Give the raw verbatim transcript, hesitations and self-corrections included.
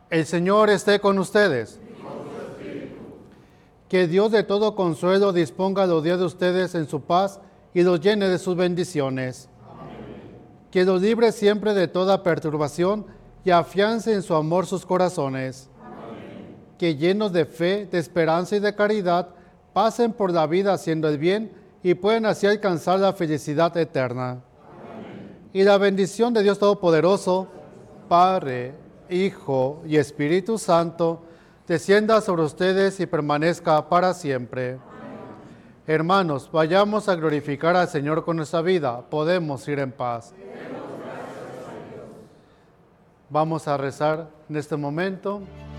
El Señor esté con ustedes. Que Dios de todo consuelo disponga los días de ustedes en su paz y los llene de sus bendiciones. Amén. Que los libre siempre de toda perturbación y afiance en su amor sus corazones. Amén. Que llenos de fe, de esperanza y de caridad, pasen por la vida haciendo el bien y puedan así alcanzar la felicidad eterna. Amén. Y la bendición de Dios Todopoderoso, Padre, Hijo y Espíritu Santo, descienda sobre ustedes y permanezca para siempre. Amén. Hermanos, vayamos a glorificar al Señor con nuestra vida. Podemos ir en paz. Vamos a rezar en este momento.